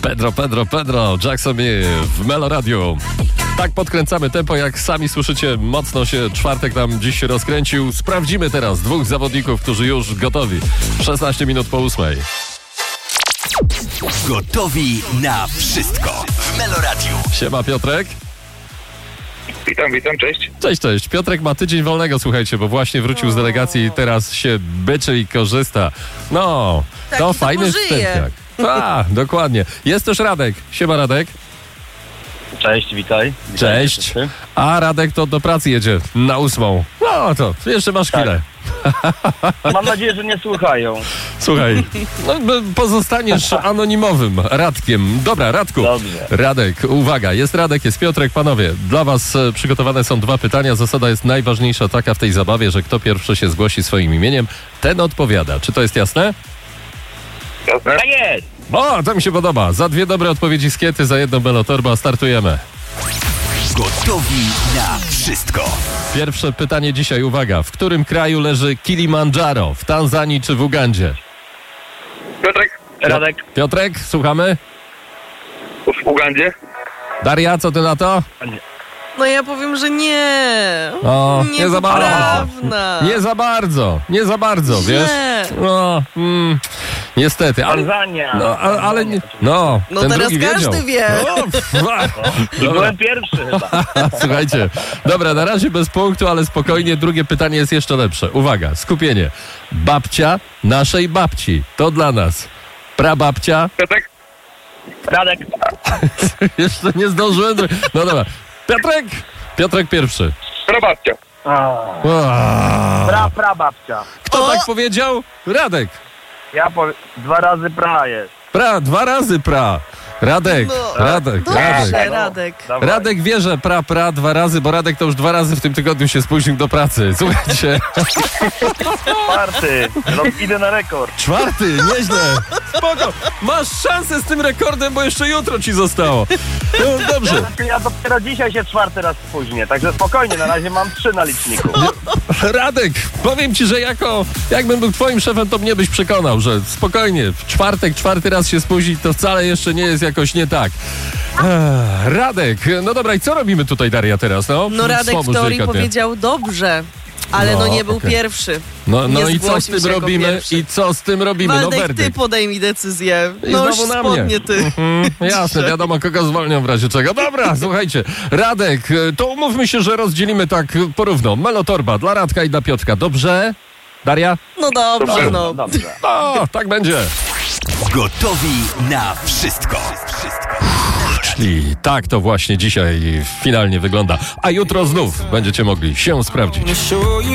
Pedro, Jackson w Melo Radio. Tak podkręcamy tempo, jak sami słyszycie, mocno się czwartek nam dziś rozkręcił. Sprawdzimy teraz dwóch zawodników, którzy już gotowi. 16 minut po 8. Gotowi na wszystko w Melo Radio. Siema Piotrek. Witam, cześć. Cześć. Piotrek ma tydzień wolnego, słuchajcie, bo właśnie wrócił z delegacji i teraz się byczy i korzysta. No, to fajny wstępniak. Dokładnie. Jest też Radek. Siema Radek. Cześć, witaj. Cześć. A Radek to do pracy jedzie na 8. No to jeszcze masz chwilę. Mam nadzieję, że nie słuchają. Słuchaj, pozostaniesz anonimowym Radkiem. Dobra, Radku. Dobrze. Radek, uwaga, jest Radek, jest Piotrek. Panowie, dla was przygotowane są 2 pytania. Zasada jest najważniejsza taka w tej zabawie, że kto pierwszy się zgłosi swoim imieniem, ten odpowiada. Czy to jest jasne? Jasne? Tak jest! O, to mi się podoba. Za 2 dobre odpowiedzi z Kiety, za 1 Melotorba. Startujemy. Gotowi na wszystko. Pierwsze pytanie dzisiaj, uwaga. W którym kraju leży Kilimandżaro? W Tanzanii czy w Ugandzie? Piotrek? Radek? Piotrek, słuchamy? W Ugandzie? Daria, co ty na to? No ja powiem, że nie. O, nie za bardzo. Niepoprawna. Nie za bardzo, wiesz? No, niestety. Tanzania. No, ale nie. No ten teraz drugi każdy wiedział. wie. I byłem pierwszy chyba. Słuchajcie, dobra, na razie bez punktu, ale spokojnie, drugie pytanie jest jeszcze lepsze. Uwaga, skupienie. Babcia naszej babci. To dla nas. Prababcia. Piotrek? Radek? Jeszcze nie zdążyłem. No dobra. Piotrek pierwszy. Prababcia. Prababcia. Kto tak powiedział? Radek. Ja powiem, 2 razy pra jest. 2 razy pra. Radek. Dobrze, Radek. Dawaj. Radek wie, że pra 2 razy, bo Radek to już 2 razy w tym tygodniu się spóźnił do pracy. Słuchajcie. 4. No, idę na rekord. 4, nieźle. Spoko. Masz szansę z tym rekordem, bo jeszcze jutro ci zostało. No, dobrze. Ja dopiero dzisiaj się 4 raz spóźnię, także spokojnie, na razie mam 3 na liczniku. Radek, powiem ci, że jakbym był twoim szefem, to mnie byś przekonał, że spokojnie, w czwartek 4 raz się spóźnić, to wcale jeszcze nie jest jakoś nie tak. Radek, no dobra, i co robimy tutaj, Daria, teraz? No Radek Słowo w teorii delikatnie. powiedział dobrze, ale nie był pierwszy. No i co z zgłosił tym się jako robimy? pierwszy. Waldek, Werdykt. ty podejmij decyzję. I No już znowu na spodnie mnie. ty. Jasne, wiadomo kogo zwolnią w razie czego. Dobra, słuchajcie, Radek, to umówmy się, że rozdzielimy tak porówno. Melotorba dla Radka i dla Piotrka. Dobrze? Daria? No dobrze, no. Dobrze. O, tak będzie. Gotowi na wszystko. I tak to właśnie dzisiaj finalnie wygląda. A jutro znów będziecie mogli się sprawdzić.